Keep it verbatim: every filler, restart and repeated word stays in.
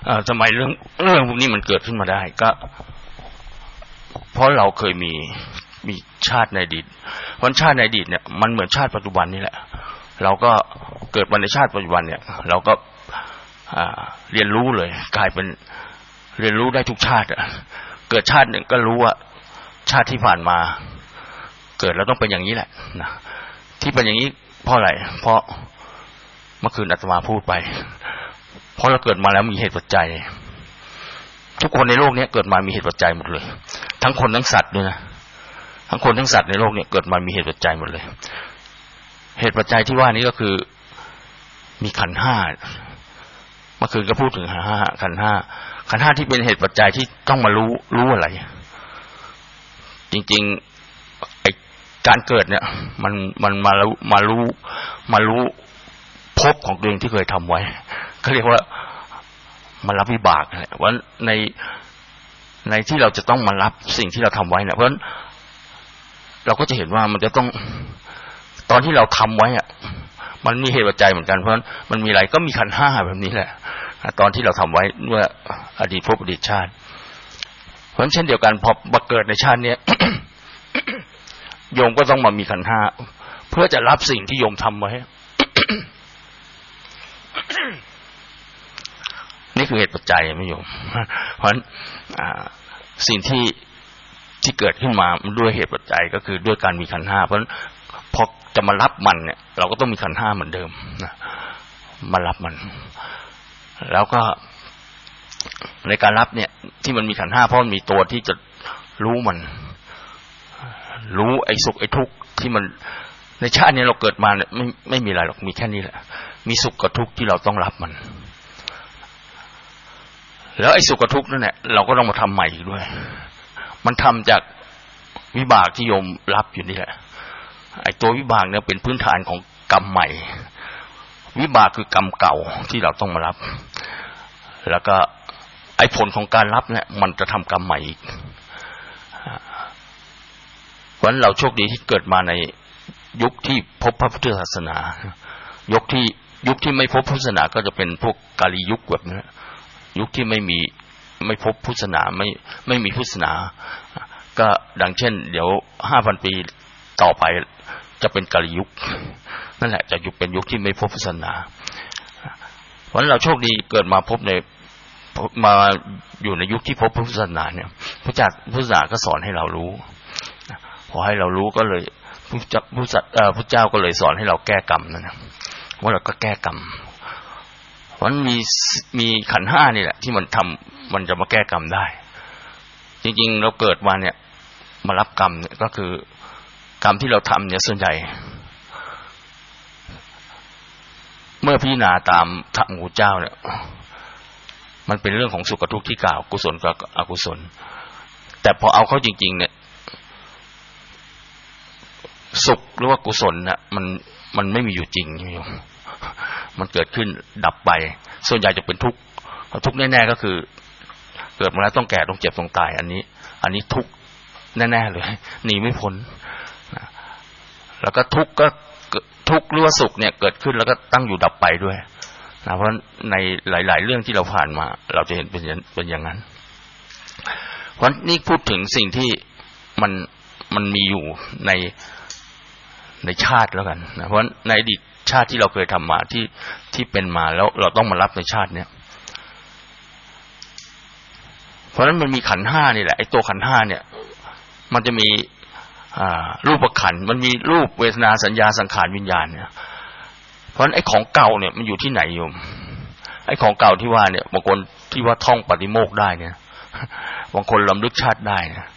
ทำไมเรื่องเรื่องพวกนี้มันเกิดขึ้นมาได้ก็เพราะเราเคยมีมีชาติในอดีตเพราะชาติในอดีตเนี่ยมันเหมือนชาติปัจจุบันนี่แหละเราก็เกิดมาในชาติปัจจุบันเนี่ยเราก็เรียนรู้เลยกลายเป็นเรียนรู้ได้ทุกชาติเกิดชาติหนึ่งก็รู้ว่าชาติที่ผ่านมาเกิดแล้วต้องเป็นอย่างนี้แหละนะที่เป็นอย่างนี้เพราะอะไรเพราะเมื่อคืนอาตมาพูดไปเพราะเราเกิดมาแล้วมีเหตุปัจจัยทุกคนในโลกนี้เกิดมามีเหตุปัจจัยหมดเลยทั้งคนทั้งสัตว์ด้วยนะทั้งคนทั้งสัตว์ในโลกนี้เกิดมามีเหตุปัจจัยหมดเลยเหตุปัจจัยที่ว่านี้ก็คือมีขันธ์ห้าเมื่อคืนก็พูดถึงขันธ์ห้าขันธ์ห้าขันธ์ห้าที่เป็นเหตุปัจจัยที่ต้องมารู้รู้อะไรจริงๆไอ้การเกิดเนี่ยมันมันมารู้มารู้มารู้ภพของตัวเองที่เคยทำไว้เขาเรียกว่ามารับวิบากแหละว่าในในที่เราจะต้องมารับสิ่งที่เราทำไว้เนี่ยเพราะฉะนั้นเราก็จะเห็นว่ามันจะต้องตอนที่เราทำไว้อะมันมีเหตุปัจจัยเหมือนกันเพราะฉะนั้นมันมีอะไรก็มีขันธ์ห้าแบบนี้แหละตอนที่เราทำไว้เมื่ออดีตภพอดีตชาติเพราะฉะนั้นเช่นเดียวกันพอมาเกิดในชาตินี้ โยมก็ต้องมามีขันธ์ห้าเพื่อจะรับสิ่งที่โยมทำไว้ นี่คือเหตุปัจจัยไม่โยมเพราะฉะนั้นสิ่งที่ที่เกิดขึ้นมาด้วยเหตุปัจจัยก็คือด้วยการมีขันธ์ห้าเพราะฉะนั้นพอจะมารับมันเนี่ยเราก็ต้องมีขันธ์ห้าเหมือนเดิมนะมารับมันแล้วก็ในการรับเนี่ยที่มันมีขันธ์ห้าเพราะมันมีตัวที่จะรู้มันรู้ไอ้สุขไอ้ทุกข์ที่มันในชาตินี้เราเกิดมาเนี่ยไม่ไม่มีอะไรหรอกมีแค่นี้แหละมีสุขกับทุกข์ที่เราต้องรับมันแล้วไอ้สุขกับทุกข์นั่นแหละเราก็ต้องมาทำใหม่อีกด้วยมันทำจากวิบากที่โยมรับอยู่นี่แหละไอ้ตัววิบากเนี่ยเป็นพื้นฐานของกรรมใหม่วิบากคือกรรมเก่าที่เราต้องมารับแล้วก็ไอ้ผลของการรับเนี่ยมันจะทำกรรมใหม่อีกเพราะฉะนั้นเราโชคดีที่เกิดมาในยุคที่พบพระพุทธศาสนายุคที่ยุคที่ไม่พบพุทธศาสนาก็จะเป็นพวกกาลียุคแบบนี้ยุคที่ไม่มีไม่พบพุทธศาสนาไม่ไม่มีพุทธศาสนาก็ดังเช่นเดี๋ยว ห้าพัน ปีต่อไปจะเป็นกาลียุคนั่นแหละจะยุคเป็นยุคที่ไม่พบพุทธศาสนาเพราะฉะนั้นเราโชคดีเกิดมาพบในมาอยู่ในยุคที่พบพุทธศาสนาเนี่ยพระเจ้าพุทธศาสนาก็สอนให้เรารู้พอให้เรารู้ก็เลยพระเจ้าพระเจ้าก็เลยสอนให้เราแก้กรรมนั่นนะว่าเราก็แก้กรรมเพราะมีมีขันธ์ห้านี่แหละที่มันทำมันจะมาแก้กรรมได้จริงๆเราเกิดมาเนี่ยมารับกรรมเนี่ยก็คือกรรมที่เราทำเนี่ยส่วนใหญ่เมื่อพิจารณาตามธรรมของเจ้าเนี่ยมันเป็นเรื่องของสุขกับทุกข์ที่กล่าวกุศลกับอกุศลแต่พอเอาเข้าจริงๆเนี่ยสุขหรือว่ากุศลเนี่ยมันมันไม่มีอยู่จริงนี่มันเกิดขึ้นดับไปส่วนใหญ่จะเป็นทุกข์ทุกข์แน่ๆก็คือเกิดมาแล้วต้องแก่ต้องเจ็บต้องตายอันนี้อันนี้ทุกข์แน่ๆเลยหนีไม่พ้นแล้วก็ทุกข์ก็ทุกข์หรือว่าสุขเนี่ยเกิดขึ้นแล้วก็ตั้งอยู่ดับไปด้วยนะเพราะในหลายๆเรื่องที่เราผ่านมาเราจะเห็นเป็นเป็นอย่างนั้นเพราะนี่พูดถึงสิ่งที่มันมันมีอยู่ในในชาติแล้วกันนะเพราะในอดีตชาติที่เราเคยทำมาที่ที่เป็นมาแล้วเราต้องมารับในชาติเนี้ยเพราะฉะนั้นมันมีขันธ์ห้านี่แหละไอ้ตัวขันธ์ห้าเนี่ยมันจะมีอ่ารูปขันธ์มันมีรูปเวทนาสัญญาสังขารวิญญาณเนี่ยเพราะฉะนั้นไอ้ของเก่าเนี่ยมันอยู่ที่ไหนโยมไอ้ของเก่าที่ว่าเนี่ยบางคนที่ว่าท่องปฏิโมกข์ได้เนี่ยบางคนรำลึกชาติได้นะ